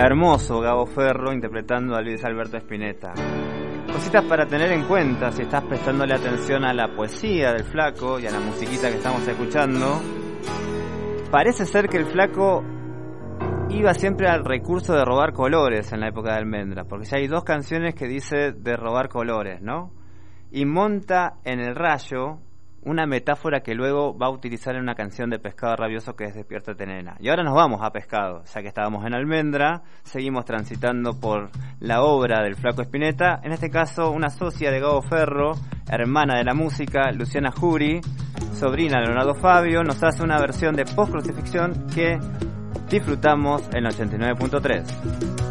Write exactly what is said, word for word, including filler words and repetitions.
Hermoso Gabo Ferro interpretando a Luis Alberto Spinetta. Cositas para tener en cuenta si estás prestándole atención a la poesía del Flaco y a la musiquita que estamos escuchando. Parece ser que el Flaco iba siempre al recurso de robar colores en la época de Almendra, porque ya hay dos canciones que dice de robar colores, ¿no? Y monta en el rayo una metáfora que luego va a utilizar en una canción de Pescado Rabioso que es Despiértate Nena. Y ahora nos vamos a Pescado, ya que estábamos en Almendra, seguimos transitando por la obra del Flaco Spinetta, en este caso una socia de Gabo Ferro, hermana de la música, Luciana Jury, sobrina de Leonardo Fabio, nos hace una versión de Post Crucifixión que disfrutamos en ochenta y nueve punto tres.